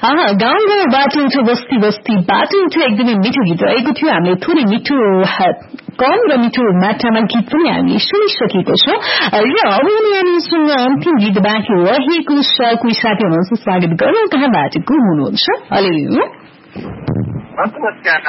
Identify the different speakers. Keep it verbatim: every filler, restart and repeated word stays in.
Speaker 1: गाउँ गाउँ बाटो बस्ती बस्ती बाटो एकदमै मिठो गीत रहेको थियो। हामीले थोरै मिठो कम र मिठो मात्रामा गीत पनि हामीले सुनिसकेको छौं र अब हामीसँग अन्तिम गीत बाँकी रहेको छ। कोही साथी हुनुहुन्छ, स्वागत गरौँ। कहाँबाट को हुनुहुन्छ? हेलो
Speaker 2: नमस्कार।